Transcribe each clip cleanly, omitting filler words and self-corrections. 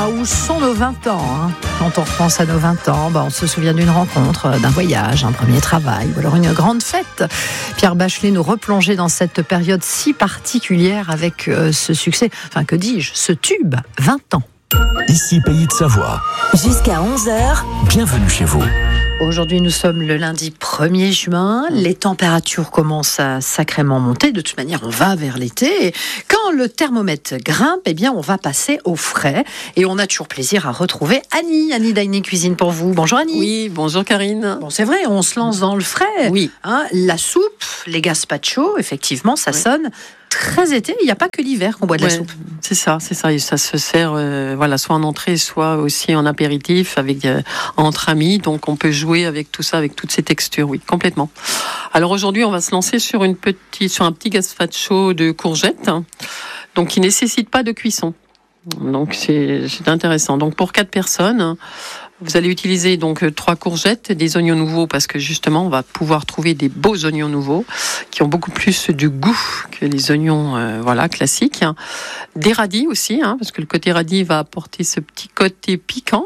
Ah, où sont nos 20 ans hein. Quand on repense à nos 20 ans, on se souvient d'une rencontre, d'un voyage, un premier travail, ou alors une grande fête. Pierre Bachelet nous replongeait dans cette période si particulière avec ce succès, que dis-je, ce tube, 20 ans. Ici Pays de Savoie. Jusqu'à 11h. Bienvenue chez vous. Aujourd'hui, nous sommes le lundi 1er juin. Les températures commencent à sacrément monter. De toute manière, on va vers l'été. Et quand le thermomètre grimpe, on va passer au frais. Et on a toujours plaisir à retrouver Annie d'Annie Cuisine pour vous. Bonjour Annie. Oui, bonjour Karine. Bon, c'est vrai, on se lance dans le frais. Oui. La soupe, les gazpacho, effectivement, ça sonne très été. Il n'y a pas que l'hiver qu'on boit de la soupe. C'est ça. Et ça se sert soit en entrée, soit aussi en apéritif, entre amis. Donc on peut jouer avec tout ça, avec toutes ces textures, oui, complètement. Alors aujourd'hui, on va se lancer sur un petit gazpacho de courgettes, donc qui nécessite pas de cuisson. Donc c'est intéressant. Donc pour 4 personnes, vous allez utiliser donc 3 courgettes, des oignons nouveaux parce que justement on va pouvoir trouver des beaux oignons nouveaux qui ont beaucoup plus de goût que les oignons classiques. Des radis aussi parce que le côté radis va apporter ce petit côté piquant.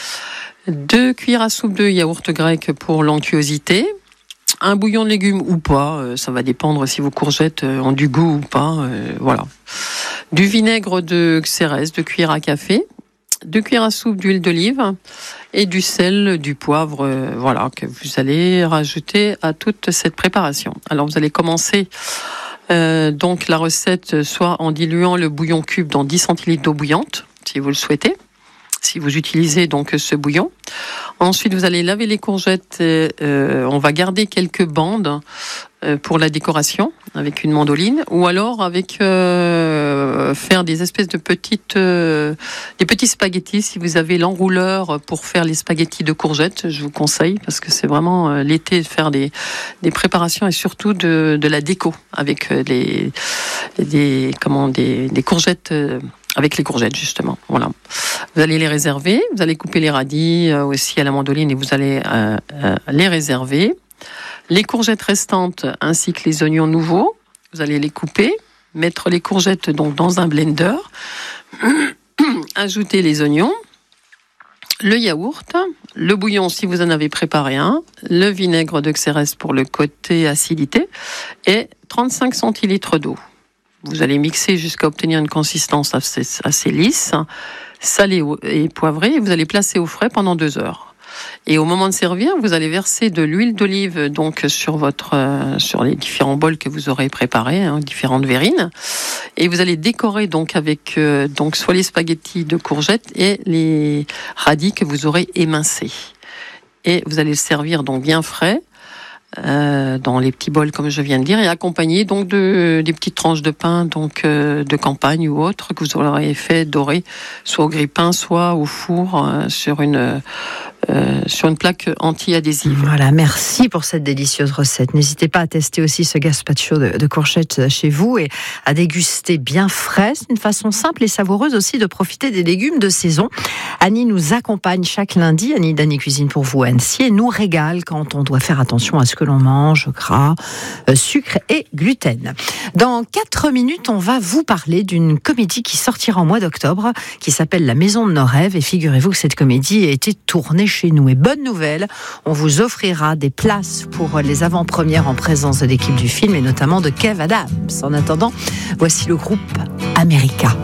2 cuillères à soupe de yaourt grec pour l'onctuosité. Un bouillon de légumes ou pas, ça va dépendre si vos courgettes ont du goût ou pas. Du vinaigre de xérès, 2 cuillères à café. 2 cuillères à soupe d'huile d'olive et du sel, du poivre, que vous allez rajouter à toute cette préparation. Alors vous allez commencer donc la recette soit en diluant le bouillon cube dans 10 centilitres d'eau bouillante, si vous le souhaitez, si vous utilisez donc ce bouillon. Ensuite, vous allez laver les courgettes. On va garder quelques bandes pour la décoration avec une mandoline, ou alors avec faire des espèces de des petits spaghettis. Si vous avez l'enrouleur pour faire les spaghettis de courgettes, je vous conseille parce que c'est vraiment l'été de faire des préparations et surtout de la déco avec des courgettes. Avec les courgettes, justement. Voilà. Vous allez les réserver. Vous allez couper les radis aussi à la mandoline et vous allez les réserver. Les courgettes restantes ainsi que les oignons nouveaux, vous allez les couper, mettre les courgettes donc dans un blender, ajouter les oignons, le yaourt, le bouillon si vous en avez préparé un, le vinaigre de xérès pour le côté acidité et 35 centilitres d'eau. Vous allez mixer jusqu'à obtenir une consistance assez lisse, salée et poivrée, et vous allez placer au frais pendant 2 heures. Et au moment de servir, vous allez verser de l'huile d'olive donc sur les différents bols que vous aurez préparés, différentes verrines, et vous allez décorer donc avec soit les spaghettis de courgettes et les radis que vous aurez émincés. Et vous allez le servir donc bien frais. Dans les petits bols comme je viens de dire et accompagné donc des petites tranches de pain de campagne ou autre que vous aurez fait dorer soit au grille-pain soit au four sur une plaque anti-adhésive. Voilà, merci pour cette délicieuse recette. N'hésitez pas à tester aussi ce gazpacho de courgettes chez vous et à déguster bien frais. C'est une façon simple et savoureuse aussi de profiter des légumes de saison. Annie nous accompagne chaque lundi, Annie d'Annie Cuisine pour vous à Annecy, et nous régale quand on doit faire attention à ce que l'on mange, gras, sucre et gluten. Dans 4 minutes, on va vous parler d'une comédie qui sortira en mois d'octobre, qui s'appelle La Maison de nos rêves, et figurez-vous que cette comédie a été tournée chez nous. Et bonne nouvelle, on vous offrira des places pour les avant-premières en présence de l'équipe du film et notamment de Kev Adams. En attendant, voici le groupe America.